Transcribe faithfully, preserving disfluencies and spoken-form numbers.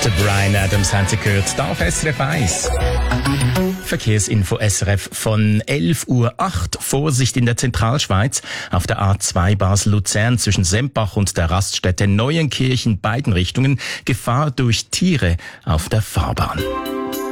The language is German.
Der Bryan Adams haben Sie gehört, da auf S R F eins. Verkehrsinfo S R F von elf Uhr acht. Vorsicht in der Zentralschweiz. Auf der A zwei Basel-Luzern zwischen Sempach und der Raststätte Neuenkirchen, beiden Richtungen. Gefahr durch Tiere auf der Fahrbahn.